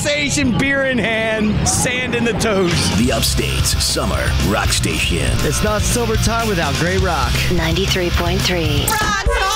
relaxation, beer in hand, sand in the toes. The Upstate's Summer Rock Station. It's not summertime without great rock. 93.3. Rock